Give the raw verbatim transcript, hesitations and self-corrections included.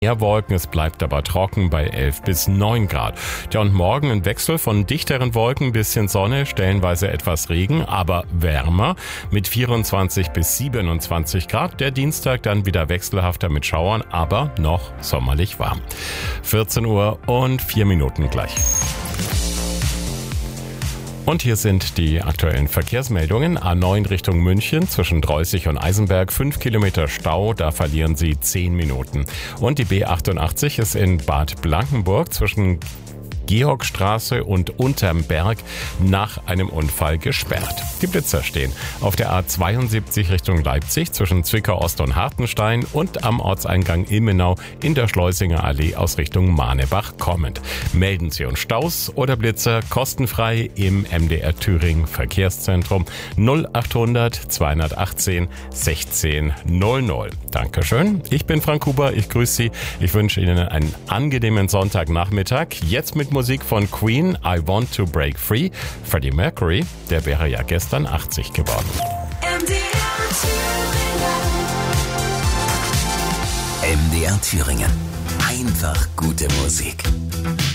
Mehr Wolken, es bleibt aber trocken bei elf bis neun Grad. Ja, und morgen ein Wechsel von dichteren Wolken, bisschen Sonne, stellenweise etwas Regen, aber wärmer mit vierundzwanzig bis siebenundzwanzig Grad. Der Dienstag dann wieder wechselhafter mit Schauern, aber noch sommerlich warm. vierzehn Uhr und vier Minuten gleich. Und hier sind die aktuellen Verkehrsmeldungen. A neun Richtung München zwischen Dreußig und Eisenberg, fünf Kilometer Stau, da verlieren Sie zehn Minuten. Und die B achtundachtzig ist in Bad Blankenburg zwischen Georgstraße und Unterm Berg nach einem Unfall gesperrt. Die Blitzer stehen auf der A zweiundsiebzig Richtung Leipzig zwischen Zwickau Ost und Hartenstein und am Ortseingang Ilmenau in der Schleusinger Allee aus Richtung Manebach kommend. Melden Sie uns Staus oder Blitzer kostenfrei im M D R Thüringen Verkehrszentrum null achthundert zweihundertachtzehn sechzehn null null. Dankeschön. Ich bin Frank Huber. Ich grüße Sie. Ich wünsche Ihnen einen angenehmen Sonntagnachmittag. Jetzt mit Musik von Queen, I Want to Break Free. Freddie Mercury, der wäre ja gestern achtzig geworden. M D R Thüringen. Einfach gute Musik.